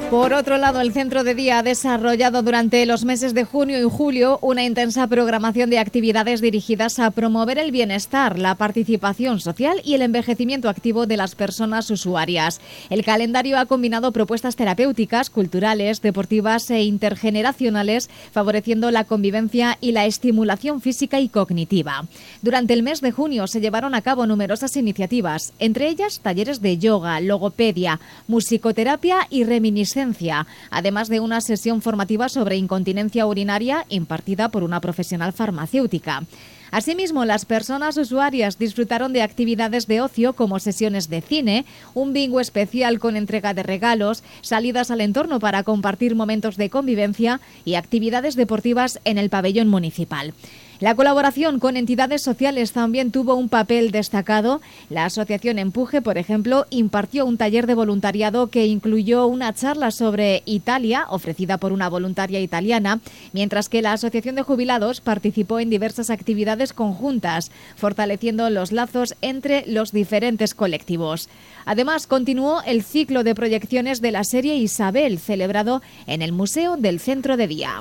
Por otro lado, el Centro de Día ha desarrollado durante los meses de junio y julio una intensa programación de actividades dirigidas a promover el bienestar, la participación social y el envejecimiento activo de las personas usuarias. El calendario ha combinado propuestas terapéuticas, culturales, deportivas e intergeneracionales, favoreciendo la convivencia y la estimulación física y cognitiva. Durante el mes de junio se llevaron a cabo numerosas iniciativas, entre ellas talleres de yoga, logopedia, musicoterapia y reminiscencia, además de una sesión formativa sobre incontinencia urinaria impartida por una profesional farmacéutica. Asimismo, las personas usuarias disfrutaron de actividades de ocio como sesiones de cine, un bingo especial con entrega de regalos, salidas al entorno para compartir momentos de convivencia y actividades deportivas en el pabellón municipal. La colaboración con entidades sociales también tuvo un papel destacado. La asociación Empuje, por ejemplo, impartió un taller de voluntariado que incluyó una charla sobre Italia, ofrecida por una voluntaria italiana, mientras que la Asociación de Jubilados participó en diversas actividades conjuntas, fortaleciendo los lazos entre los diferentes colectivos. Además, continuó el ciclo de proyecciones de la serie Isabel, celebrado en el Museo del Centro de Día.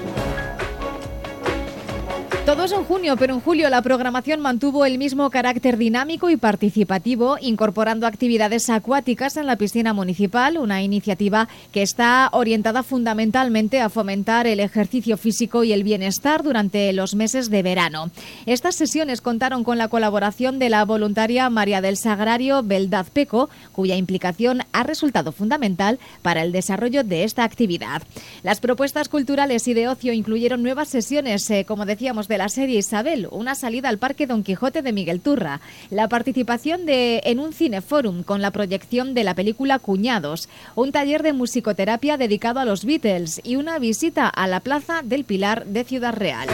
Todo eso en junio, pero en julio la programación mantuvo el mismo carácter dinámico y participativo, incorporando actividades acuáticas en la piscina municipal, una iniciativa que está orientada fundamentalmente a fomentar el ejercicio físico y el bienestar durante los meses de verano. Estas sesiones contaron con la colaboración de la voluntaria María del Sagrario Beldad Peco, cuya implicación ha resultado fundamental para el desarrollo de esta actividad. Las propuestas culturales y de ocio incluyeron nuevas sesiones, como decíamos, de la serie Isabel, una salida al Parque Don Quijote de Miguel Turra, la participación en un cineforum con la proyección de la película Cuñados, un taller de musicoterapia dedicado a los Beatles y una visita a la Plaza del Pilar de Ciudad Real.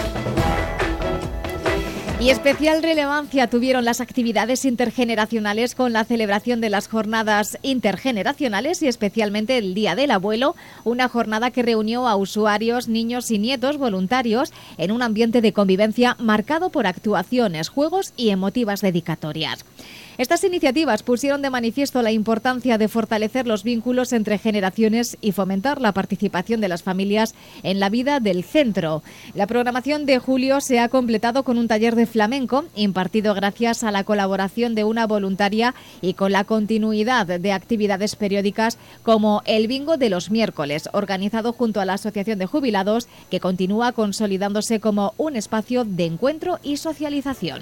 Y especial relevancia tuvieron las actividades intergeneracionales con la celebración de las jornadas intergeneracionales y especialmente el Día del Abuelo, una jornada que reunió a usuarios, niños y nietos voluntarios en un ambiente de convivencia marcado por actuaciones, juegos y emotivas dedicatorias. Estas iniciativas pusieron de manifiesto la importancia de fortalecer los vínculos entre generaciones y fomentar la participación de las familias en la vida del centro. La programación de julio se ha completado con un taller de flamenco impartido gracias a la colaboración de una voluntaria y con la continuidad de actividades periódicas como el bingo de los miércoles, organizado junto a la Asociación de Jubilados, que continúa consolidándose como un espacio de encuentro y socialización.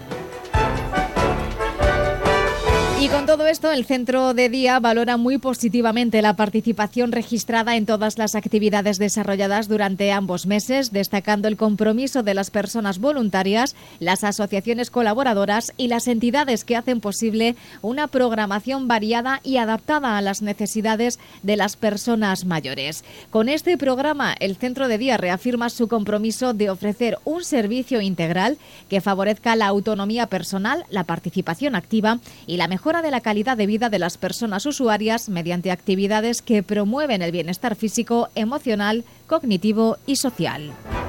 Y con todo esto, el Centro de Día valora muy positivamente la participación registrada en todas las actividades desarrolladas durante ambos meses, destacando el compromiso de las personas voluntarias, las asociaciones colaboradoras y las entidades que hacen posible una programación variada y adaptada a las necesidades de las personas mayores. Con este programa, el Centro de Día reafirma su compromiso de ofrecer un servicio integral que favorezca la autonomía personal, la participación activa y la mejora de la calidad de vida de las personas usuarias mediante actividades que promueven el bienestar físico, emocional, cognitivo y social.